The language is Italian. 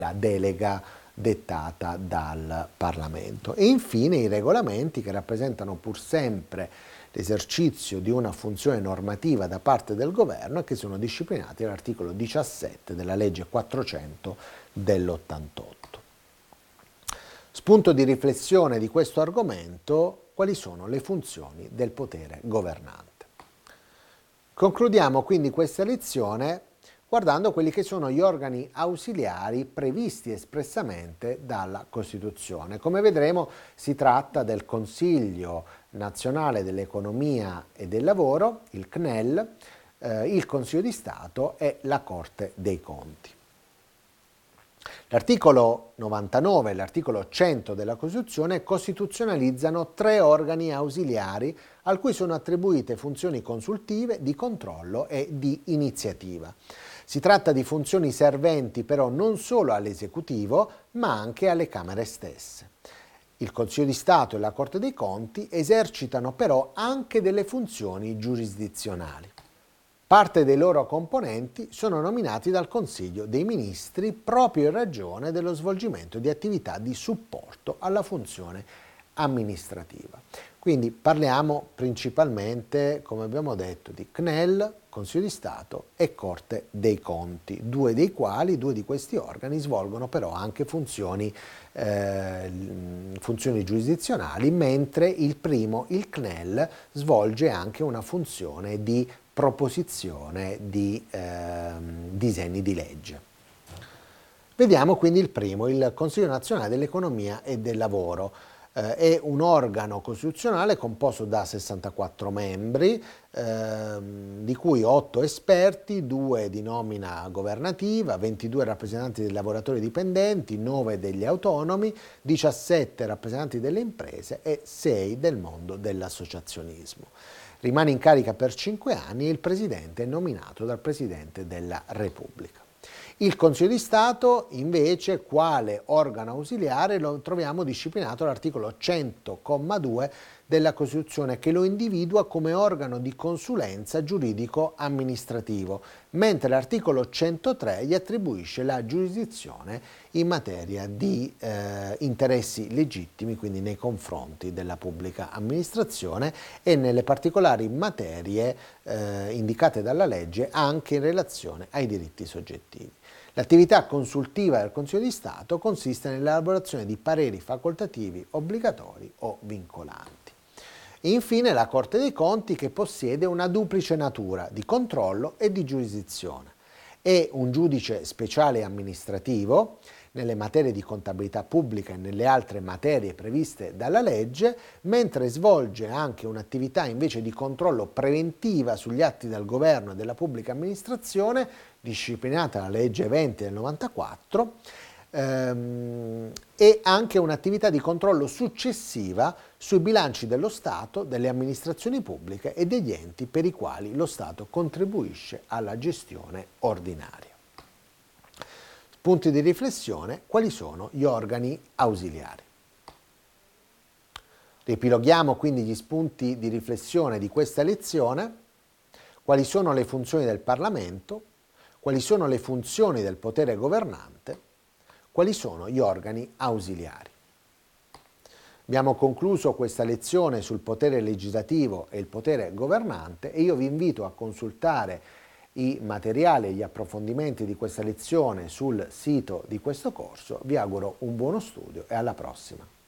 la delega dettata dal Parlamento. E infine i regolamenti, che rappresentano pur sempre l'esercizio di una funzione normativa da parte del governo e che sono disciplinati all'articolo 17 della legge 400 dell'88. Spunto di riflessione di questo argomento: quali sono le funzioni del potere governante? Concludiamo quindi questa lezione guardando quelli che sono gli organi ausiliari previsti espressamente dalla Costituzione. Come vedremo, si tratta del Consiglio nazionale dell'economia e del lavoro, il CNEL, il Consiglio di Stato e la Corte dei Conti. L'articolo 99 e l'articolo 100 della Costituzione costituzionalizzano 3 organi ausiliari a cui sono attribuite funzioni consultive, di controllo e di iniziativa. Si tratta di funzioni serventi però non solo all'esecutivo, ma anche alle Camere stesse. Il Consiglio di Stato e la Corte dei Conti esercitano però anche delle funzioni giurisdizionali. Parte dei loro componenti sono nominati dal Consiglio dei Ministri proprio in ragione dello svolgimento di attività di supporto alla funzione amministrativa. Quindi parliamo principalmente, come abbiamo detto, di CNEL, Consiglio di Stato e Corte dei Conti, due di questi organi svolgono però anche funzioni giurisdizionali, mentre il primo, il CNEL, svolge anche una funzione di proposizione di disegni di legge. Vediamo quindi il primo, il Consiglio nazionale dell'economia e del lavoro. È un organo costituzionale composto da 64 membri, di cui 8 esperti, 2 di nomina governativa, 22 rappresentanti dei lavoratori dipendenti, 9 degli autonomi, 17 rappresentanti delle imprese e 6 del mondo dell'associazionismo. Rimane in carica per 5 anni e il Presidente è nominato dal Presidente della Repubblica. Il Consiglio di Stato, invece, quale organo ausiliare, lo troviamo disciplinato all'articolo 100,2 della Costituzione, che lo individua come organo di consulenza giuridico-amministrativo, mentre l'articolo 103 gli attribuisce la giurisdizione in materia di interessi legittimi, quindi nei confronti della pubblica amministrazione e nelle particolari materie indicate dalla legge anche in relazione ai diritti soggettivi. L'attività consultiva del Consiglio di Stato consiste nell'elaborazione di pareri facoltativi obbligatori o vincolanti. Infine la Corte dei Conti, che possiede una duplice natura di controllo e di giurisdizione. È un giudice speciale amministrativo nelle materie di contabilità pubblica e nelle altre materie previste dalla legge, mentre svolge anche un'attività invece di controllo preventiva sugli atti del governo e della pubblica amministrazione, disciplinata dalla legge 20 del 94, e anche un'attività di controllo successiva sui bilanci dello Stato, delle amministrazioni pubbliche e degli enti per i quali lo Stato contribuisce alla gestione ordinaria. Punti di riflessione: quali sono gli organi ausiliari? Riepiloghiamo quindi gli spunti di riflessione di questa lezione. Quali sono le funzioni del Parlamento? Quali sono le funzioni del potere governante? Quali sono gli organi ausiliari? Abbiamo concluso questa lezione sul potere legislativo e il potere governante e io vi invito a consultare i materiali e gli approfondimenti di questa lezione sul sito di questo corso. Vi auguro un buono studio e alla prossima.